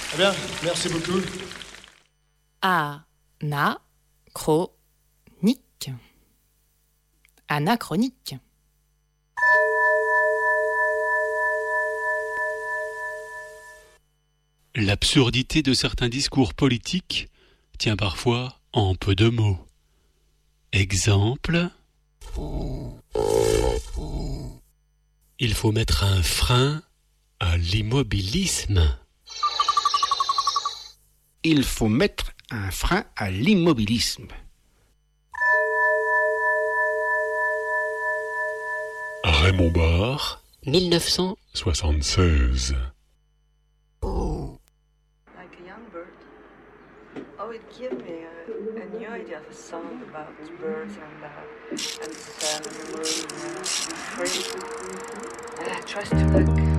Eh bien, merci beaucoup. Anachronique. Anachronique. L'absurdité de certains discours politiques tient parfois en peu de mots. Exemple. Il faut mettre un frein à l'immobilisme. Il faut mettre un frein à l'immobilisme. Raymond Barre, 1976. Like a young bird. Oh, it gave me a new idea of a song about birds and the sun and the moon, free. And I tried to look